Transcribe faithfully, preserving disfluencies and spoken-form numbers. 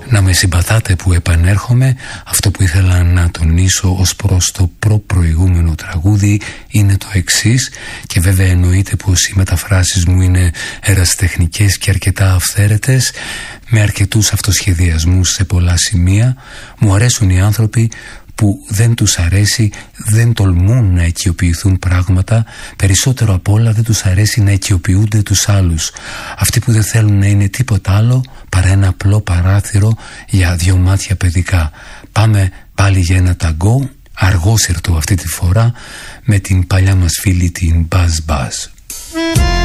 Να με συμπαθάτε που επανέρχομαι. Αυτό που ήθελα να τονίσω ως προς το προ-προηγούμενο τραγούδι είναι το εξής, και βέβαια εννοείται πως οι μεταφράσεις μου είναι ερασιτεχνικές και αρκετά αυθαίρετες, με αρκετούς αυτοσχεδιασμούς σε πολλά σημεία. Μου αρέσουν οι άνθρωποι που δεν τους αρέσει, δεν τολμούν να οικειοποιηθούν πράγματα, περισσότερο απ' όλα δεν τους αρέσει να οικειοποιούνται τους άλλους. Αυτοί που δεν θέλουν να είναι τίποτα άλλο παρά ένα απλό παράθυρο για δυο μάτια παιδικά. Πάμε πάλι για ένα ταγκό, αργόσυρτο αυτή τη φορά, με την παλιά μας φίλη την Buzz Buzz.